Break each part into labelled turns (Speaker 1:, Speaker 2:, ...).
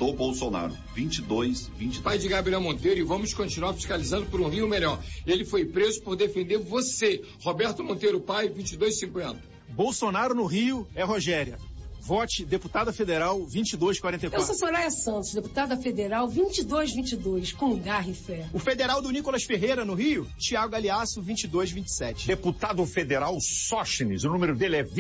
Speaker 1: do Bolsonaro, 22-22.
Speaker 2: Pai de Gabriel Monteiro, e vamos continuar fiscalizando por um Rio melhor. Ele foi preso por defender você. Roberto Monteiro Pai, 22,50.
Speaker 3: Bolsonaro no Rio é Rogéria. Vote deputada federal 2244.
Speaker 4: Eu sou Soraya Santos, deputada federal 2222, com garra e fé.
Speaker 3: O federal do Nicolas Ferreira no Rio, Tiago Galeasso 2227.
Speaker 5: Deputado federal Sóstenes, o número dele é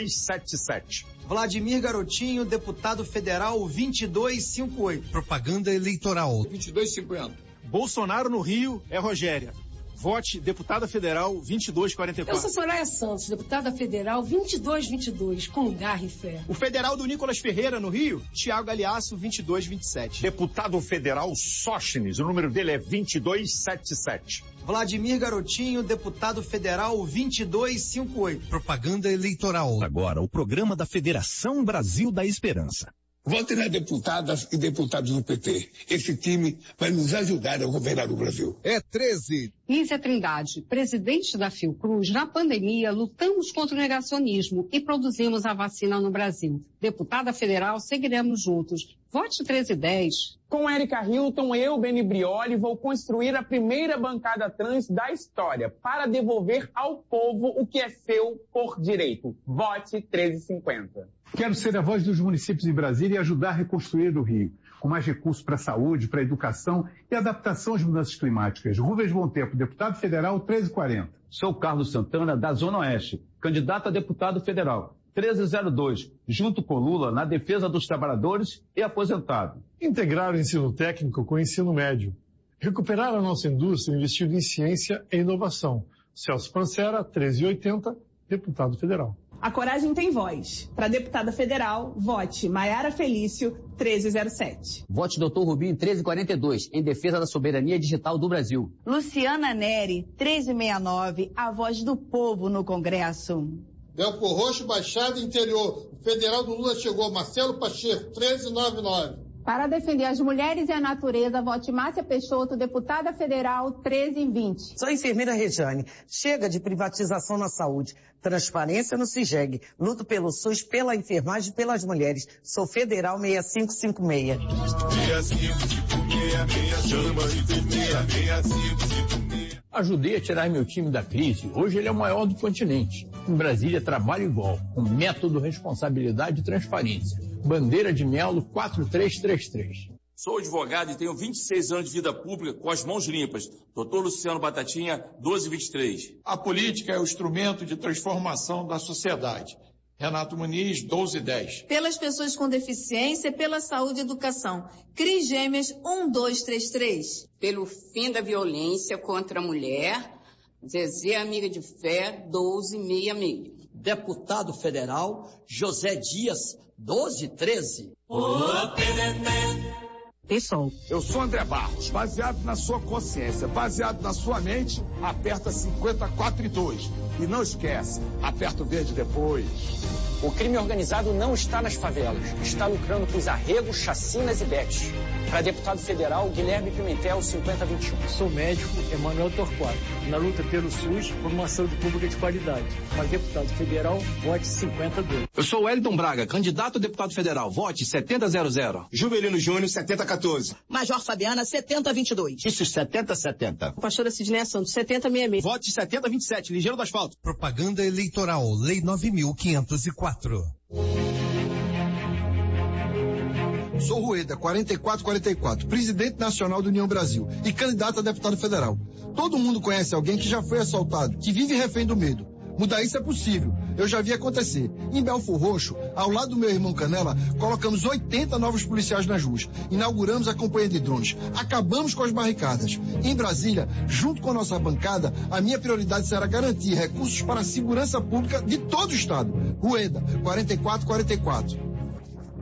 Speaker 5: 2277.
Speaker 6: Vladimir Garotinho, deputado federal 2258.
Speaker 7: Propaganda eleitoral
Speaker 2: 22,50.
Speaker 3: Bolsonaro no Rio é Rogéria. Vote deputada federal 2244.
Speaker 4: Eu sou Soraya Santos, deputada federal 2222, com garra e fé.
Speaker 3: O federal do Nicolas Ferreira no Rio, Tiago Galeasso 2227.
Speaker 5: Deputado federal Sóstenes, o número dele é 2277.
Speaker 6: Vladimir Garotinho, deputado federal 2258.
Speaker 7: Propaganda eleitoral.
Speaker 8: Agora, o programa da Federação Brasil da Esperança.
Speaker 9: Vote nas deputadas e deputados do PT. Esse time vai nos ajudar a governar o Brasil.
Speaker 7: É 13.
Speaker 10: Lízia Trindade, presidente da Fiocruz, na pandemia lutamos contra o negacionismo e produzimos a vacina no Brasil. Deputada federal, seguiremos juntos. Vote 1310.
Speaker 11: Com Érica Hilton, eu, Beni Brioli, vou construir a primeira bancada trans da história para devolver ao povo o que é seu por direito. Vote 1350.
Speaker 12: Quero ser a voz dos municípios em Brasília e ajudar a reconstruir o Rio, com mais recursos para a saúde, para a educação e adaptação às mudanças climáticas. Rubens Bom Tempo, deputado federal 1340.
Speaker 13: Sou Carlos Santana, da Zona Oeste, candidato a deputado federal 1302, junto com Lula na defesa dos trabalhadores e aposentados.
Speaker 14: Integrar o ensino técnico com o ensino médio. Recuperar a nossa indústria investindo em ciência e inovação. Celso Pancera, 1380, deputado federal.
Speaker 15: A coragem tem voz. Para deputada federal, vote Maiara Felício, 1307.
Speaker 16: Vote Dr. Rubinho, 1342, em defesa da soberania digital do Brasil.
Speaker 17: Luciana Neri, 1369, a voz do povo no Congresso.
Speaker 18: Belfor Roxo, Baixada Interior. O federal do Lula chegou, Marcelo Pacheco, 1399.
Speaker 19: Para defender as mulheres e a natureza, vote Márcia Peixoto, deputada federal 1320.
Speaker 20: Sou enfermeira Rejane. Chega de privatização na saúde. Transparência no CIGEG. Luto pelo SUS, pela enfermagem e pelas mulheres. Sou federal 6556.
Speaker 21: 6556. Ajudei a tirar meu time da crise. Hoje ele é o maior do continente. Em Brasília, trabalho igual, com método, responsabilidade e transparência. Bandeira de Melo 4333.
Speaker 22: Sou advogado e tenho 26 anos de vida pública com as mãos limpas. Doutor Luciano Batatinha, 1223.
Speaker 23: A política é o instrumento de transformação da sociedade. Renato Muniz, 1210.
Speaker 24: Pelas pessoas com deficiência, pela saúde e educação. Cris Gêmeas, 1233.
Speaker 25: Pelo fim da violência contra a mulher, Zezé Amiga de Fé, 1266.
Speaker 26: Deputado federal, José Dias, 1213.
Speaker 27: Pessoal.
Speaker 28: Eu sou André Barros. Baseado na sua consciência, baseado na sua mente, aperta 54-2. E não esquece, aperta o verde depois.
Speaker 29: O crime organizado não está nas favelas. Está lucrando com os arregos, chacinas e betes. Para deputado federal, Guilherme Pimentel, 5021.
Speaker 30: Sou médico, Emanuel Torquato. Na luta pelo SUS por uma saúde pública de qualidade. Para deputado federal, vote 50-2.
Speaker 31: Eu sou Wellington Braga, candidato a deputado federal. Vote 70-00.
Speaker 32: Juvelino Júnior, 70-14.
Speaker 33: Major Fabiana, 70-22.
Speaker 32: Isso, 70-70.
Speaker 33: Pastora Sidney Santos, 70-66.
Speaker 31: Vote 70-27, ligeiro do asfalto.
Speaker 7: Propaganda eleitoral, Lei 9.504.
Speaker 34: Sou Rueda, 4444, presidente nacional do União Brasil e candidato a deputado federal. Todo mundo conhece alguém que já foi assaltado, que vive refém do medo. Mudar isso é possível. Eu já vi acontecer. Em Belfor Roxo, ao lado do meu irmão Canela, colocamos 80 novos policiais nas ruas. Inauguramos a campanha de drones. Acabamos com as barricadas. Em Brasília, junto com a nossa bancada, a minha prioridade será garantir recursos para a segurança pública de todo o estado. Rueda, 4444.